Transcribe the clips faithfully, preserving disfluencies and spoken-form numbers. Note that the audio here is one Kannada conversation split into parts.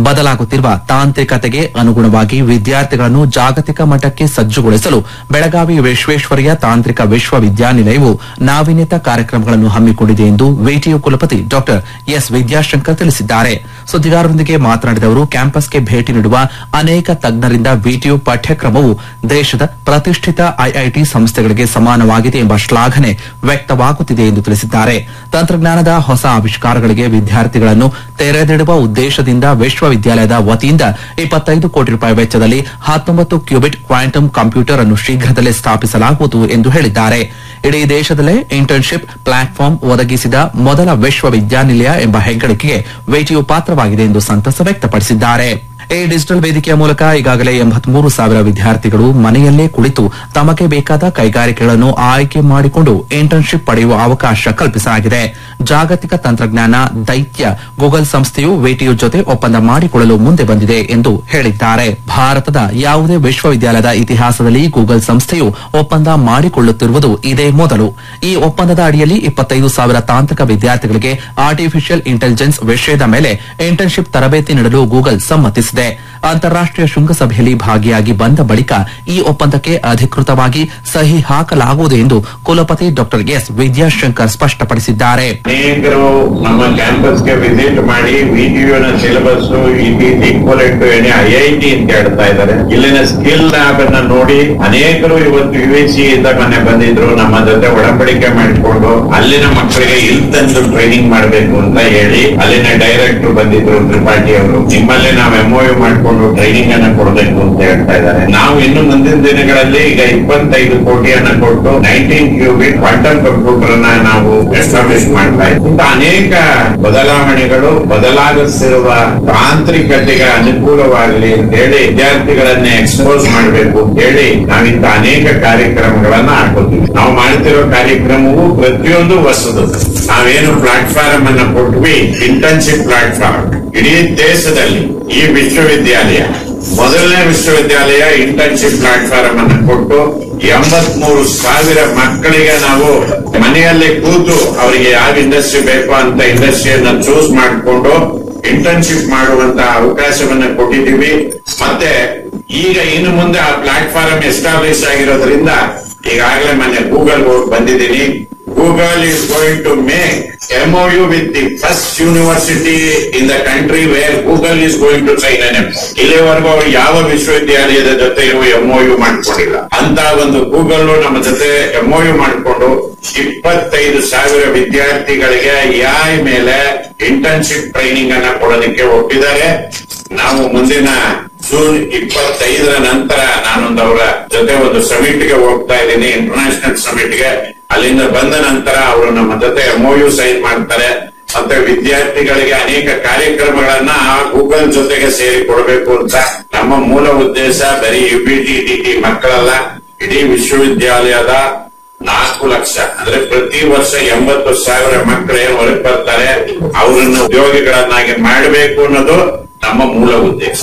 ಬದಲಾಗುತ್ತಿರುವ ತಾಂತ್ರಿಕತೆಗೆ ಅನುಗುಣವಾಗಿ ವಿದ್ಯಾರ್ಥಿಗಳನ್ನು ಜಾಗತಿಕ ಮಟ್ಟಕ್ಕೆ ಸಜ್ಜುಗೊಳಿಸಲು ಬೆಳಗಾವಿ ವಿಶ್ವೇಶ್ವರಯ್ಯ ತಾಂತ್ರಿಕ ವಿಶ್ವವಿದ್ಯಾನಿಲಯವು ನಾವೀನ್ಯತಾ ಕಾರ್ಯಕ್ರಮಗಳನ್ನು ಹಮ್ಮಿಕೊಂಡಿದೆ ಎಂದು ವಿಟಿಯು ಕುಲಪತಿ ಡಾ ಎಸ್ ವಿದ್ಯಾಶಂಕರ್ ತಿಳಿಸಿದ್ದಾರೆ. ಸುದ್ದಿಗಾರರೊಂದಿಗೆ ಮಾತನಾಡಿದ ಅವರು, ಕ್ಯಾಂಪಸ್ಗೆ ಭೇಟಿ ನೀಡುವ ಅನೇಕ ತಜ್ಞರಿಂದ ವಿಟಿಯು ಪಠ್ಯಕ್ರಮವು ದೇಶದ ಪ್ರತಿಷ್ಠಿತ ಐಐಟಿ ಸಂಸ್ಥೆಗಳಿಗೆ ಸಮಾನವಾಗಿದೆ ಎಂಬ ಶ್ಲಾಘನೆ ವ್ಯಕ್ತವಾಗುತ್ತಿದೆ ಎಂದು ತಿಳಿಸಿದ್ದಾರೆ. ತಂತ್ರಜ್ಞಾನದ ಹೊಸ ಆವಿಷ್ಕಾರಗಳಿಗೆ ವಿದ್ಯಾರ್ಥಿಗಳನ್ನು ತೆರೆದಿಡುವ ಉದ್ದೇಶದಿಂದ ವಿಶ್ವವಿದ್ಯಾಲಯದ ವತಿಯಿಂದ ಇಪ್ಪತ್ತೈದು ಕೋಟಿ ರೂಪಾಯಿ ವೆಚ್ಚದಲ್ಲಿ ಹತ್ತೊಂಬತ್ತು ಕ್ಯೂಬಿಟ್ ಕ್ವಾಂಟಮ್ ಕಂಪ್ಯೂಟರ್ ಅನ್ನು ಶೀಘ್ರದಲ್ಲೇ ಸ್ಥಾಪಿಸಲಾಗುವುದು ಎಂದು ಹೇಳಿದ್ದಾರೆ. ಇಡೀ ದೇಶದಲ್ಲೇ ಇಂಟರ್ನ್ಶಿಪ್ ಪ್ಲಾಟ್ಫಾರ್ಮ್ ಒದಗಿಸಿದ ಮೊದಲ ವಿಶ್ವವಿದ್ಯಾನಿಲಯ ಎಂಬ ಹೆಗ್ಗಳಿಕೆಗೆ ವಿಟಿಯು ಪಾತ್ರವಾಗಿದೆ ಎಂದು ಸಂತಸ ವ್ಯಕ್ತಪಡಿಸಿದ್ದಾರೆ. ಈ ಡಿಜಿಟಲ್ ವೇದಿಕೆಯ ಮೂಲಕ ಈಗಾಗಲೇ ಎಂಬತ್ಮೂರು ಸಾವಿರ ವಿದ್ಯಾರ್ಥಿಗಳು ಮನೆಯಲ್ಲೇ ಕುಳಿತು ತಮಗೆ ಬೇಕಾದ ಕೈಗಾರಿಕೆಗಳನ್ನು ಆಯ್ಕೆ ಮಾಡಿಕೊಂಡು ಇಂಟರ್ನ್ಶಿಪ್ ಪಡೆಯುವ ಅವಕಾಶ ಕಲ್ಪಿಸಲಾಗಿದೆ. ಜಾಗತಿಕ ತಂತ್ರಜ್ಞಾನ ದೈತ್ಯ ಗೂಗಲ್ ಸಂಸ್ಥೆಯು ವಿಟಿಯು ಜೊತೆ ಒಪ್ಪಂದ ಮಾಡಿಕೊಳ್ಳಲು ಮುಂದೆ ಬಂದಿದೆ ಎಂದು ಹೇಳಿದ್ದಾರೆ. ಭಾರತದ ಯಾವುದೇ ವಿಶ್ವವಿದ್ಯಾಲಯದ ಇತಿಹಾಸದಲ್ಲಿ ಗೂಗಲ್ ಸಂಸ್ಥೆಯು ಒಪ್ಪಂದ ಮಾಡಿಕೊಳ್ಳುತ್ತಿರುವುದು ಇದೇ ಮೊದಲು. ಈ ಒಪ್ಪಂದದ ಅಡಿಯಲ್ಲಿ ಇಪ್ಪತ್ತೈದು ಸಾವಿರ ತಾಂತ್ರಿಕ ವಿದ್ಯಾರ್ಥಿಗಳಿಗೆ ಆರ್ಟಿಫಿಷಿಯಲ್ ಇಂಟೆಲಿಜೆನ್ಸ್ ವಿಷಯದ ಮೇಲೆ ಇಂಟರ್ನ್ಶಿಪ್ ತರಬೇತಿ ನೀಡಲು ಗೂಗಲ್ ಸಮ್ಮತಿಸಿದೆ. ಅಂತಾರಾಷ್ಟೀಯ ಶೃಂಗಸಭೆಯಲ್ಲಿ ಭಾಗಿಯಾಗಿ ಬಂದ ಬಳಿಕ ಈ ಒಪ್ಪಂದಕ್ಕೆ ಅಧಿಕೃತವಾಗಿ ಸಹಿ ಹಾಕಲಾಗುವುದು ಎಂದು ಕುಲಪತಿ ಡಾ ಎಸ್ ವಿದ್ಯಾಶಂಕರ್ ಸ್ಪಷ್ಟಪಡಿಸಿದ್ದಾರೆ. ಅನೇಕರು ನಮ್ಮ ಕ್ಯಾಂಪಸ್ಗೆ ವಿಸಿಟ್ ಮಾಡಿ ವಿಟಿಯುನ ಸಿಲೆಬಸ್ ಈಕ್ವಲೆಂಟ್ ಐಐಟಿ ಅಂತ ಹೇಳ್ತಾ ಇದ್ದಾರೆ. ಇಲ್ಲಿನ ಸ್ಕಿಲ್ ಲ್ಯಾಬ್ ಅನ್ನ ನೋಡಿ ಅನೇಕರು ಇವತ್ತು ಯುಎಸಿ ಇಂದ ಮನೆ ಬಂದಿದ್ರು, ನಮ್ಮ ಜೊತೆ ಒಡಂಬಡಿಕೆ ಮಾಡಿಕೊಂಡು ಅಲ್ಲಿನ ಮಕ್ಕಳಿಗೆ ಇಲ್ಲಿ ತಂದು ಟ್ರೈನಿಂಗ್ ಮಾಡಬೇಕು ಅಂತ ಹೇಳಿ ಅಲ್ಲಿನ ಡೈರೆಕ್ಟರ್ ಬಂದಿದ್ರು ತ್ರಿಪಾಠಿ ಅವರು. ನಿಮ್ಮಲ್ಲಿ ನಾವು ಎಂಒಯು ಮಾಡಿಕೊಂಡು ಟ್ರೈನಿಂಗ್ ಅನ್ನ ಕೊಡಬೇಕು ಅಂತ ಹೇಳ್ತಾ ಇದ್ದಾರೆ. ನಾವು ಇನ್ನು ಮುಂದಿನ ದಿನಗಳಲ್ಲಿ ಈಗ ಇಪ್ಪತ್ತೈದು ಕೋಟಿಯನ್ನ ಕೊಟ್ಟು ನೈನ್ಟೀನ್ ಕ್ಯೂಬಿಟ್ ಕ್ವಾಂಟಮ್ ಕಂಪ್ಯೂಟರ್ ಅನ್ನ ನಾವು ಎಸ್ಟಾಬ್ಲಿಷ್ ಮಾಡ್ತಾ ಇದ್ದೀವಿ. ಇಂಥ ಅನೇಕ ಬದಲಾವಣೆಗಳು ಬದಲಾಗುತ್ತಿರುವ ತಾಂತ್ರಿಕತೆಗೆ ಅನುಕೂಲವಾಗಲಿ ಅಂತ ಹೇಳಿ ವಿದ್ಯಾರ್ಥಿಗಳನ್ನೇ ಎಕ್ಸ್ಪೋಸ್ ಮಾಡಬೇಕು ಅಂತ ಹೇಳಿ ನಾವಿಂತ ಅನೇಕ ಕಾರ್ಯಕ್ರಮಗಳನ್ನ ಹಾಕೋತೀವಿ. ನಾವು ಮಾಡ್ತಿರೋ ಕಾರ್ಯಕ್ರಮವು ಪ್ರತಿಯೊಂದು ಹೊಸದು. ನಾವೇನು ಪ್ಲಾಟ್ಫಾರ್ಮ್ ಅನ್ನ ಕೊಟ್ವಿ, ಇಂಟರ್ನ್ಶಿಪ್ ಪ್ಲಾಟ್ಫಾರ್ಮ್ ಇಡೀ ದೇಶದಲ್ಲಿ ಈ ವಿಶ್ವವಿದ್ಯಾಲಯ ಮೊದಲನೇ ವಿಶ್ವವಿದ್ಯಾಲಯ ಇಂಟರ್ನ್ಶಿಪ್ ಪ್ಲಾಟ್ಫಾರ್ಮ್ ಅನ್ನು ಕೊಟ್ಟು ಎಂಬತ್ಮೂರು ಸಾವಿರ ಮಕ್ಕಳಿಗೆ ನಾವು ಮನೆಯಲ್ಲೇ ಕೂತು ಅವರಿಗೆ ಯಾವ ಇಂಡಸ್ಟ್ರಿ ಬೇಕೋ ಅಂತ ಇಂಡಸ್ಟ್ರಿಯನ್ನ ಚೂಸ್ ಮಾಡಿಕೊಂಡು ಇಂಟರ್ನ್ಶಿಪ್ ಮಾಡುವಂತ ಅವಕಾಶವನ್ನ ಕೊಟ್ಟಿದ್ದೀವಿ. ಮತ್ತೆ ಈಗ ಇನ್ನು ಮುಂದೆ ಆ ಪ್ಲಾಟ್ಫಾರ್ಮ್ ಎಸ್ಟಾಬ್ಲಿಷ್ ಆಗಿರೋದ್ರಿಂದ ಈಗಾಗಲೇ ಮೊನ್ನೆ ಗೂಗಲ್ ಹೋಗಿ ಬಂದಿದ್ದೀನಿ. Google is going to make M O U with the first university in the country where Google is going to train an M O U. ಇಲ್ಲಿವರೆಗೂ ಅವರು ಯಾವ ವಿಶ್ವವಿದ್ಯಾಲಯದ ಜೊತೆ ಎಂ ಒ ಯು ಮಾಡಿಕೊಂಡಿಲ್ಲ. ಅಂತ ಒಂದು ಗೂಗಲ್ ನಮ್ಮ ಜೊತೆ ಎಂ ಒ ಯು ಮಾಡಿಕೊಂಡು ಇಪ್ಪತ್ತೈದು ಸಾವಿರ ವಿದ್ಯಾರ್ಥಿಗಳಿಗೆ ಎಐ ಮೇಲೆ ಇಂಟರ್ನ್ಶಿಪ್ ಟ್ರೈನಿಂಗ್ ಅನ್ನ ಕೊಡೋದಕ್ಕೆ ಒಪ್ಪಿದ್ದಾರೆ. ನಾವು ಮುಂದಿನ ಜೂನ್ ಇಪ್ಪತ್ತೈದರ ನಂತರ ನಾನೊಂದು ಅವರ ಜೊತೆ ಒಂದು ಸಮಿಟ್ ಗೆ ಹೋಗ್ತಾ ಇದ್ದೀನಿ, ಇಂಟರ್ನ್ಯಾಷನಲ್ ಸಮಿಟ್ ಗೆ. ಅಲ್ಲಿಂದ ಬಂದ ನಂತರ ಅವರು ನಮ್ಮ ಜೊತೆ ಎಂಒಯು ಸೈನ್ ಮಾಡ್ತಾರೆ. ಮತ್ತೆ ವಿದ್ಯಾರ್ಥಿಗಳಿಗೆ ಅನೇಕ ಕಾರ್ಯಕ್ರಮಗಳನ್ನ ಗೂಗಲ್ ಜೊತೆಗೆ ಸೇರಿ ಕೊಡಬೇಕು ಅಂತ ನಮ್ಮ ಮೂಲ ಉದ್ದೇಶ. ಬರೀ ಯುಬಿಟಿ ಟಿಟಿ ಮಕ್ಕಳಲ್ಲ, ಇಡೀ ವಿಶ್ವವಿದ್ಯಾಲಯದ ನಾಲ್ಕು ಲಕ್ಷ ಅಂದ್ರೆ ಪ್ರತಿ ವರ್ಷ ಎಂಬತ್ತು ಸಾವಿರ ಮಕ್ಕಳು ಏನು ಹೊರಗೆ ಬರ್ತಾರೆ ಅವರನ್ನು ಉದ್ಯೋಗಿಗಳನ್ನಾಗಿ ಮಾಡಬೇಕು ಅನ್ನೋದು ನಮ್ಮ ಮೂಲ ಉದ್ದೇಶ.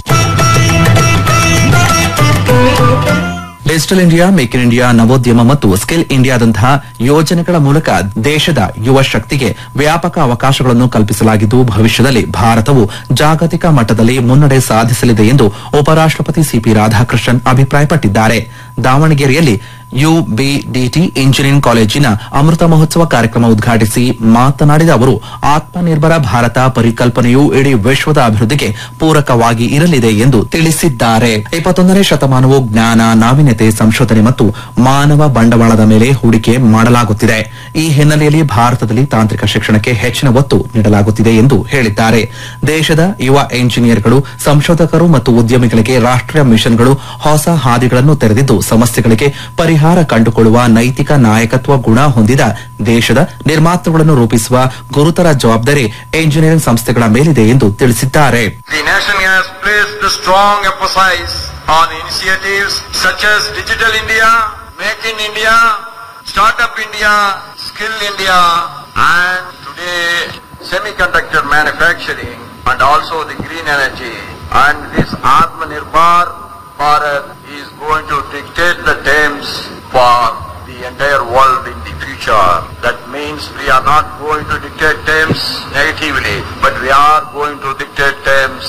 Digital India, make in India, ನವೋದ್ಯಮ ಮತ್ತು ಸ್ಕಿಲ್ ಇಂಡಿಯಾದಂತಹ ಯೋಜನೆಗಳ ಮೂಲಕ ದೇಶದ ಯುವ ಶಕ್ತಿಗೆ ವ್ಯಾಪಕ ಅವಕಾಶಗಳನ್ನು ಕಲ್ಪಿಸಲಾಗಿದ್ದು ಭವಿಷ್ಯದಲ್ಲಿ ಭಾರತವು ಜಾಗತಿಕ ಮಟ್ಟದಲ್ಲಿ ಮುನ್ನಡೆ ಸಾಧಿಸಲಿದೆ ಎಂದು ಉಪರಾಷ್ಟಪತಿ ಸಿಪಿ ರಾಧಾಕೃಷ್ಣನ್ ಅಭಿಪ್ರಾಯಪಟ್ಟಿದ್ದಾರೆ. ದಾವಣಗೆರೆಯಲ್ಲಿ ಯುಬಿಡಿಟಿ ಇಂಜಿನಿಯರಿಂಗ್ ಕಾಲೇಜಿನ ಅಮೃತ ಮಹೋತ್ಸವ ಕಾರ್ಯಕ್ರಮ ಉದ್ಘಾಟಿಸಿ ಮಾತನಾಡಿದ ಅವರು, ಆತ್ಮನಿರ್ಭರ ಭಾರತ ಪರಿಕಲ್ಪನೆಯು ಇಡೀ ವಿಶ್ವದ ಅಭಿವೃದ್ಧಿಗೆ ಪೂರಕವಾಗಿ ಇರಲಿದೆ ಎಂದು ತಿಳಿಸಿದ್ದಾರೆ. ಇಪ್ಪತ್ತೊಂದನೇ ಶತಮಾನವು ಜ್ಞಾನ, ನಾವೀನ್ಯತೆ, ಸಂಶೋಧನೆ ಮತ್ತು ಮಾನವ ಬಂಡವಾಳದ ಮೇಲೆ ಹೂಡಿಕೆ ಮಾಡಲಾಗುತ್ತಿದೆ. ಈ ಹಿನ್ನೆಲೆಯಲ್ಲಿ ಭಾರತದಲ್ಲಿ ತಾಂತ್ರಿಕ ಶಿಕ್ಷಣಕ್ಕೆ ಹೆಚ್ಚಿನ ಒತ್ತು ನೀಡಲಾಗುತ್ತಿದೆ ಎಂದು ಹೇಳಿದ್ದಾರೆ. ದೇಶದ ಯುವ ಎಂಜಿನಿಯರ್ಗಳು, ಸಂಶೋಧಕರು ಮತ್ತು ಉದ್ಯಮಿಗಳಿಗೆ ರಾಷ್ಟೀಯ ಮಿಷನ್ಗಳು ಹೊಸ ಹಾದಿಗಳನ್ನು ತೆರೆದಿದ್ದು ಸಮಸ್ಯೆಗಳಿಗೆ ಪರಿಹಾರ ಕಂಡುಕೊಳ್ಳುವ ನೈತಿಕ ನಾಯಕತ್ವ ಗುಣ ಹೊಂದಿದ ದೇಶದ ನಿರ್ಮಾತೃಗಳನ್ನು ರೂಪಿಸುವ ಗುರುತರ ಜವಾಬ್ದಾರಿ ಎಂಜಿನಿಯರಿಂಗ್ ಸಂಸ್ಥೆಗಳ ಮೇಲಿದೆ ಎಂದು ತಿಳಿಸಿದ್ದಾರೆ. The nation has placed a strong emphasis on initiatives such as Digital India, Make in India, Startup India, Skill India, and today semiconductor manufacturing and also the green energy. And this Atmanirbhar Bharat is going to dictate the terms for the entire world in the future. That means we are not going to dictate terms negatively, but we are going to dictate terms in the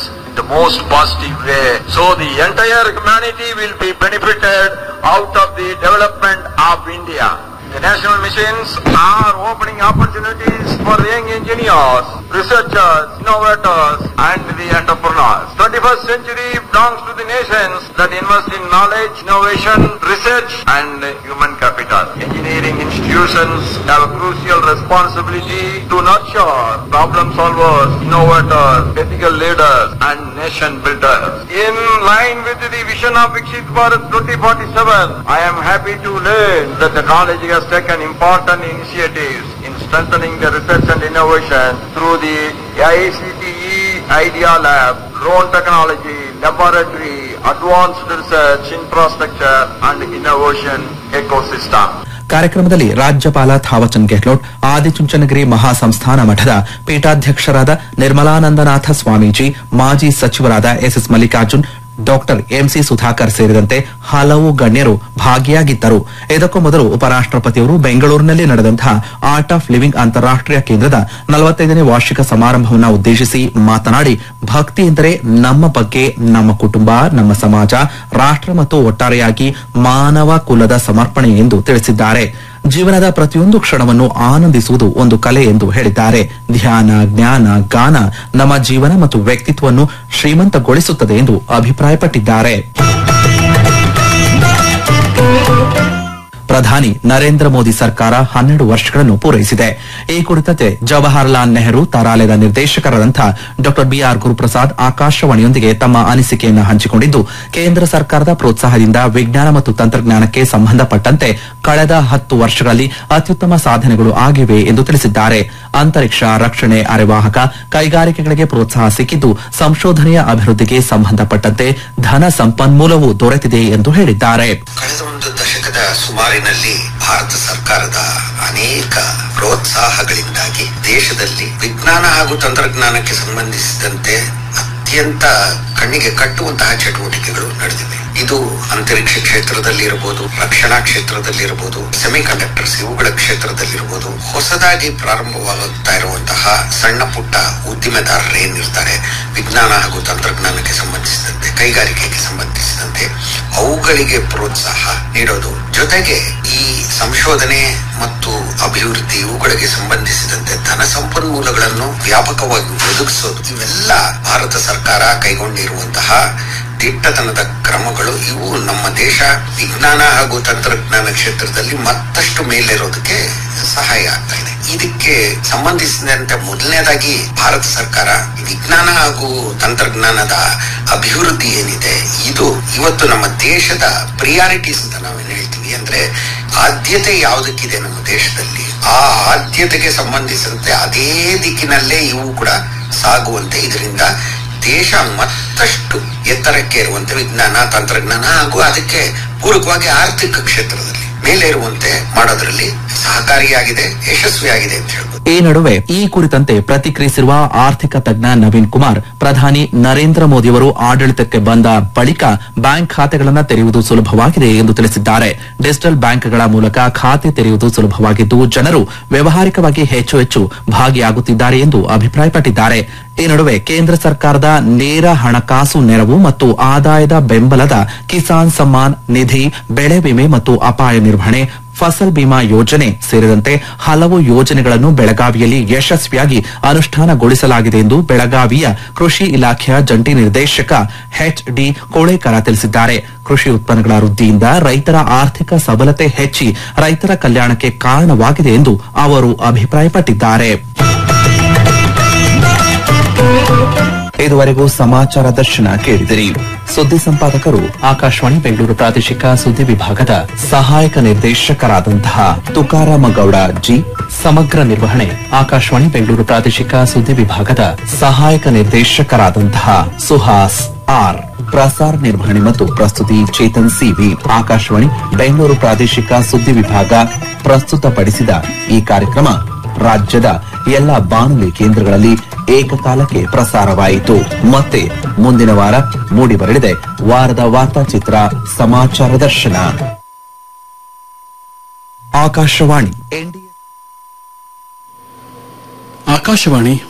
most positive way. So the entire humanity will be benefited out of the development of India. The national missions are opening opportunities for young engineers, researchers, innovators, and the entrepreneurs. twenty-first century belongs to the nations that invest in knowledge, innovation, research, and human capital. Engineering institutions have a crucial responsibility to nurture problem solvers, innovators, ethical leaders, and nation builders. In line with the vision of Viksit Bharat twenty forty-seven, I am happy to learn that the college has taken important initiatives in strengthening the research and innovation through the I C T E Idea Lab, drone technology, laboratory, advanced research, infrastructure, and innovation ecosystem. ಕಾರ್ಯಕ್ರಮದಲ್ಲಿ ರಾಜ್ಯಪಾಲ ಥಾವರ್ಚಂದ್ ಗೆಹ್ಲೋಟ್, ಆದಿಚುಂಚನಗಿರಿ ಮಹಾಸಂಸ್ಥಾನ ಮಠದ ಪೀಠಾಧ್ಯಕ್ಷರಾದ ನಿರ್ಮಲಾನಂದನಾಥ ಸ್ವಾಮೀಜಿ, ಮಾಜಿ ಸಚಿವರಾದ S S Mallikarjun, doctor MC Sudhakar ಸೇರಿದಂತೆ ಹಲವು ಗಣ್ಯರು ಭಾಗಿಯಾಗಿದ್ದರು. ಇದಕ್ಕೂ ಮೊದಲು ಉಪರಾಷ್ಟಪತಿಯವರು ಬೆಂಗಳೂರಿನಲ್ಲಿ ನಡೆದಂತಹ ಆರ್ಟ್ ಆಫ್ ಲಿವಿಂಗ್ ಅಂತಾರಾಷ್ಟೀಯ ಕೇಂದ್ರದ ನಲವತ್ತೈದನೇ ವಾರ್ಷಿಕ ಸಮಾರಂಭವನ್ನು ಉದ್ದೇಶಿಸಿ ಮಾತನಾಡಿ, ಭಕ್ತಿ ಎಂದರೆ ನಮ್ಮ ಬಗ್ಗೆ, ನಮ್ಮ ಕುಟುಂಬ, ನಮ್ಮ ಸಮಾಜ, ರಾಷ್ಟ್ರ ಮತ್ತು ಒಟ್ಟಾರೆಯಾಗಿ ಮಾನವ ಕುಲದ ಸಮರ್ಪಣೆ ಎಂದು ತಿಳಿಸಿದ್ದಾರೆ. ಜೀವನದ ಪ್ರತಿಯೊಂದು ಕ್ಷಣವನ್ನು ಆನಂದಿಸುವುದು ಒಂದು ಕಲೆ ಎಂದು ಹೇಳಿದ್ದಾರೆ. ಧ್ಯಾನ, ಜ್ಞಾನ, ಗಾನ ನಮ್ಮ ಜೀವನ ಮತ್ತು ವ್ಯಕ್ತಿತ್ವವನ್ನು ಶ್ರೀಮಂತಗೊಳಿಸುತ್ತದೆ ಎಂದು ಅಭಿಪ್ರಾಯಪಟ್ಟಿದ್ದಾರೆ. ಪ್ರಧಾನಿ ನರೇಂದ್ರ ಮೋದಿ ಸರ್ಕಾರ ಹನ್ನೆರಡು ವರ್ಷಗಳನ್ನು ಪೂರೈಸಿದೆ. ಈ ಕುರಿತಂತೆ ಜವಾಹರಲಾಲ್ ನೆಹರು ತಾರಾಲಯದ ನಿರ್ದೇಶಕರಾದಂತಹ ಡಾ ಬಿಆರ್ ಗುರುಪ್ರಸಾದ್ ಆಕಾಶವಾಣಿಯೊಂದಿಗೆ ತಮ್ಮ ಅನಿಸಿಕೆಯನ್ನು ಹಂಚಿಕೊಂಡಿದ್ದು, ಕೇಂದ್ರ ಸರ್ಕಾರದ ಪ್ರೋತ್ಸಾಹದಿಂದ ವಿಜ್ಞಾನ ಮತ್ತು ತಂತ್ರಜ್ಞಾನಕ್ಕೆ ಸಂಬಂಧಪಟ್ಟಂತೆ ಕಳೆದ ಹತ್ತು ವರ್ಷಗಳಲ್ಲಿ ಅತ್ಯುತ್ತಮ ಸಾಧನೆಗಳು ಆಗಿವೆ ಎಂದು ತಿಳಿಸಿದ್ದಾರೆ. ಅಂತರಿಕ್ಷ, ರಕ್ಷಣೆ, ಅರೆವಾಹಕ, ಕೈಗಾರಿಕೆಗಳಿಗೆ ಪ್ರೋತ್ಸಾಹ ಸಿಕ್ಕಿದ್ದು, ಸಂಶೋಧನೆಯ ಅಭಿವೃದ್ಧಿಗೆ ಸಂಬಂಧಪಟ್ಟಂತೆ ಧನ ಸಂಪನ್ಮೂಲವೂ ದೊರೆತಿದೆ ಎಂದು ಹೇಳಿದ್ದಾರೆ. ಕಳೆದ ಒಂದು ದಶಕದ ಸುಮಾರಿನಲ್ಲಿ ಭಾರತ ಸರ್ಕಾರದ ಅನೇಕ ಪ್ರೋತ್ಸಾಹಗಳಿಂದಾಗಿ ದೇಶದಲ್ಲಿ ವಿಜ್ಞಾನ ಹಾಗೂ ತಂತ್ರಜ್ಞಾನಕ್ಕೆ ಸಂಬಂಧಿಸಿದಂತೆ ಅತ್ಯಂತ ಕಣ್ಣಿಗೆ ಕಟ್ಟುವಂತಹ ಚಟುವಟಿಕೆಗಳು ನಡೆದಿವೆ. ಇದು ಅಂತರಿಕ್ಷ ಕ್ಷೇತ್ರದಲ್ಲಿ ಇರಬಹುದು, ರಕ್ಷಣಾ ಕ್ಷೇತ್ರದಲ್ಲಿ ಇರಬಹುದು, ಸೆಮಿ ಕಂಡಕ್ಟರ್ಸ್ ಇವುಗಳ ಕ್ಷೇತ್ರದಲ್ಲಿರಬಹುದು. ಹೊಸದಾಗಿ ಪ್ರಾರಂಭವಾಗುತ್ತಾ ಇರುವಂತಹ ಸಣ್ಣ ಪುಟ್ಟ ಉದ್ದಿಮೆದಾರರೇನಿರ್ತಾರೆ, ವಿಜ್ಞಾನ ಹಾಗೂ ತಂತ್ರಜ್ಞಾನಕ್ಕೆ ಸಂಬಂಧಿಸಿದಂತೆ, ಕೈಗಾರಿಕೆಗೆ ಸಂಬಂಧಿಸಿದಂತೆ ಅವುಗಳಿಗೆ ಪ್ರೋತ್ಸಾಹ ನೀಡೋದು, ಜೊತೆಗೆ ಈ ಸಂಶೋಧನೆ ಮತ್ತು ಅಭಿವೃದ್ಧಿ ಇವುಗಳಿಗೆ ಸಂಬಂಧಿಸಿದಂತೆ ಧನ ಸಂಪನ್ಮೂಲಗಳನ್ನು ವ್ಯಾಪಕವಾಗಿ ಒದಗಿಸೋದು, ಇವೆಲ್ಲ ಭಾರತ ಸರ್ಕಾರ ಕೈಗೊಂಡಿರುವಂತಹ ದಿಟ್ಟತನದ ಕ್ರಮಗಳು. ಇವು ನಮ್ಮ ದೇಶ ವಿಜ್ಞಾನ ಹಾಗೂ ತಂತ್ರಜ್ಞಾನ ಕ್ಷೇತ್ರದಲ್ಲಿ ಮತ್ತಷ್ಟು ಮೇಲೇರೋದಕ್ಕೆ ಸಹಾಯ ಆಗ್ತಾ ಇದೆ. ಇದಕ್ಕೆ ಸಂಬಂಧಿಸಿದಂತೆ ಮೊದಲನೇದಾಗಿ ಭಾರತ ಸರ್ಕಾರ ವಿಜ್ಞಾನ ಹಾಗೂ ತಂತ್ರಜ್ಞಾನದ ಅಭಿವೃದ್ಧಿ ಏನಿದೆ, ಇದು ಇವತ್ತು ನಮ್ಮ ದೇಶದ ಪ್ರಿಯಾರಿಟೀಸ್ ಅಂತ ನಾವೇನು ಹೇಳ್ತೀವಿ, ಅಂದ್ರೆ ಆದ್ಯತೆ ಯಾವುದಕ್ಕಿದೆ ನಮ್ಮ ದೇಶದಲ್ಲಿ, ಆ ಆದ್ಯತೆಗೆ ಸಂಬಂಧಿಸಿದಂತೆ ಅದೇ ದಿಕ್ಕಿನಲ್ಲೇ ಇವು ಕೂಡ ಸಾಗುವಂತೆ, ಇದರಿಂದ ದೇಶ ಮತ್ತಷ್ಟು ಎತ್ತರಕ್ಕೆ ಇರುವಂತೆ ವಿಜ್ಞಾನ, ತಂತ್ರಜ್ಞಾನ ಹಾಗೂ ಅದಕ್ಕೆ ಪೂರಕವಾಗಿ ಆರ್ಥಿಕ ಕ್ಷೇತ್ರದಲ್ಲಿ ಮೇಲೆ ಇರುವಂತೆ ಮಾಡೋದ್ರಲ್ಲಿ ಸಹಕಾರಿಯಾಗಿದೆ, ಯಶಸ್ವಿಯಾಗಿದೆ ಅಂತ ಹೇಳ್ಬೋದು. ಈ ನಡುವೆ ಈ ಕುರಿತಂತೆ ಪ್ರತಿಕ್ರಿಯಿಸಿರುವ ಆರ್ಥಿಕ ತಜ್ಞ ನವೀನ್ ಕುಮಾರ್, ಪ್ರಧಾನಿ ನರೇಂದ್ರ ಮೋದಿಯವರು ಆಡಳಿತಕ್ಕೆ ಬಂದ ಬಳಿಕ ಬ್ಯಾಂಕ್ ಖಾತೆಗಳನ್ನು ತೆರೆಯುವುದು ಸುಲಭವಾಗಿದೆ ಎಂದು ತಿಳಿಸಿದ್ದಾರೆ. ಡಿಜಿಟಲ್ ಬ್ಯಾಂಕ್ಗಳ ಮೂಲಕ ಖಾತೆ ತೆರೆಯುವುದು ಸುಲಭವಾಗಿದ್ದು, ಜನರು ವ್ಯವಹಾರಿಕವಾಗಿ ಹೆಚ್ಚು ಹೆಚ್ಚು ಭಾಗಿಯಾಗುತ್ತಿದ್ದಾರೆ ಎಂದು ಅಭಿಪ್ರಾಯಪಟ್ಟಿದ್ದಾರೆ. ಈ ನಡುವೆ ಕೇಂದ್ರ ಸರ್ಕಾರದ ನೇರ ಹಣಕಾಸು ನೆರವು ಮತ್ತು ಆದಾಯದ ಬೆಂಬಲದ ಕಿಸಾನ್ ಸಮ್ಮಾನ್ ನಿಧಿ, ಬೆಳೆ ವಿಮೆ ಮತ್ತು ಅಪಾಯ ನಿರ್ವಹಣೆ, ಫಸಲ್ ಬಿಮಾ ಯೋಜನೆ ಸೇರಿದಂತೆ ಹಲವು ಯೋಜನೆಗಳನ್ನು ಬೆಳಗಾವಿಯಲ್ಲಿ ಯಶಸ್ವಿಯಾಗಿ ಅನುಷ್ಠಾನಗೊಳಿಸಲಾಗಿದೆ ಎಂದು ಬೆಳಗಾವಿಯ ಕೃಷಿ ಇಲಾಖೆಯ ಜಂಟಿ ನಿರ್ದೇಶಕ ಎಚ್ ಡಿ ಕೋಳೇಕರ ತಿಳಿಸಿದ್ದಾರೆ. ಕೃಷಿ ಉತ್ಪನ್ನಗಳ ವೃದ್ಧಿಯಿಂದ ರೈತರ ಆರ್ಥಿಕ ಸಬಲತೆ ಹೆಚ್ಚಿ ರೈತರ ಕಲ್ಯಾಣಕ್ಕೆ ಕಾರಣವಾಗಿದೆ ಎಂದು ಅವರು ಅಭಿಪ್ರಾಯಪಟ್ಟಿದ್ದಾರೆ. ಇದುವರೆಗೂ ಸಮಾಚಾರ ದರ್ಶನ ಕೇಳಿದಿರಿ. ಸುದ್ದಿ ಸಂಪಾದಕರು ಆಕಾಶವಾಣಿ ಬೆಂಗಳೂರು ಪ್ರಾದೇಶಿಕ ಸುದ್ದಿ ವಿಭಾಗದ ಸಹಾಯಕ ನಿರ್ದೇಶಕರಾದಂತಹ ತುಕಾರಾಮ ಗೌಡ ಜಿ. ಸಮಗ್ರ ನಿರ್ವಹಣೆ ಆಕಾಶವಾಣಿ ಬೆಂಗಳೂರು ಪ್ರಾದೇಶಿಕ ಸುದ್ದಿ ವಿಭಾಗದ ಸಹಾಯಕ ನಿರ್ದೇಶಕರಾದಂತಹ ಸುಹಾಸ್ ಆರ್. ಪ್ರಸಾರ ನಿರ್ವಹಣೆ ಮತ್ತು ಪ್ರಸ್ತುತಿ ಚೇತನ್ ಸಿವಿ. ಆಕಾಶವಾಣಿ ಬೆಂಗಳೂರು ಪ್ರಾದೇಶಿಕ ಸುದ್ದಿ ವಿಭಾಗ ಪ್ರಸ್ತುತಪಡಿಸಿದ ಈ ಕಾರ್ಯಕ್ರಮ ರಾಜ್ಯದ ಎಲ್ಲ ಬಾನುಲಿ ಕೇಂದ್ರಗಳಲ್ಲಿ ಏಕಕಾಲಕ್ಕೆ ಪ್ರಸಾರವಾಯಿತು. ಮತ್ತೆ ಮುಂದಿನ ವಾರ ಮೂಡಿಬರಲಿದೆ ವಾರದ ವಾರ್ತಾಚಿತ್ರ ಸಮಾಚಾರ ದರ್ಶನ. ಆಕಾಶವಾಣಿ ಆಕಾಶವಾಣಿ